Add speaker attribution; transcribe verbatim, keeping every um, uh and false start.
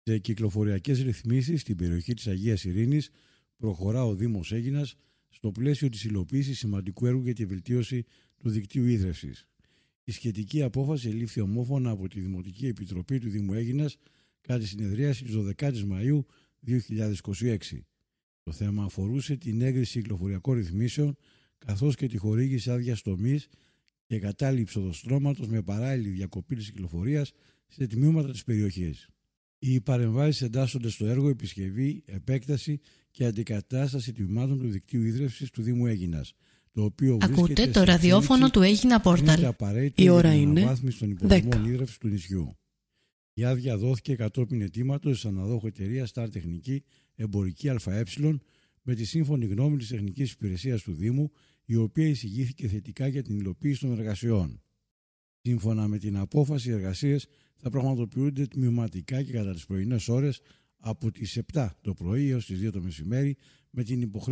Speaker 1: Σε κυκλοφοριακές ρυθμίσεις στην περιοχή της Αγίας Ειρήνης προχωρά ο Δήμος Αίγινας στο πλαίσιο της υλοποίησης σημαντικού έργου για τη βελτίωση του δικτύου ίδρευσης. Η σχετική απόφαση ελήφθη ομόφωνα από τη Δημοτική Επιτροπή του Δήμου Αίγινας κατά τη συνεδρίαση της δωδεκάτης Μαΐου δύο χιλιάδες είκοσι έξι. Το θέμα αφορούσε την έγκριση κυκλοφοριακών ρυθμίσεων καθώς και τη χορήγηση άδειας τομής και κατάληψη οδοστρώματος με παράλληλη διακοπή της κυκλοφορίας σε τμήματα της περιοχής. Οι παρεμβάσεις εντάσσονται στο έργο επισκευή, επέκταση και αντικατάσταση τμήματων του δικτύου ίδρευσης του Δήμου Αίγινας, το οποίο
Speaker 2: ακούτε το ραδιόφωνο του Αίγινα Πόρταλ.
Speaker 1: Η ώρα είναι αναβάθμιση των υποδομών ίδρευσης του νησιού. Η άδεια δόθηκε κατόπιν αιτήματος της αναδόχου εταιρείας Star Τεχνική Εμπορική ΑΕ με τη σύμφωνη γνώμη της Τεχνικής Υπηρεσίας του Δήμου, η οποία εισηγήθηκε θετικά για την υλοποίηση των εργασιών. Σύμφωνα με την απόφαση, οι εργασίες θα πραγματοποιούνται τμηματικά και κατά τις πρωινές ώρες από τις επτά το πρωί έως τις δύο το μεσημέρι, με την υποχρέωση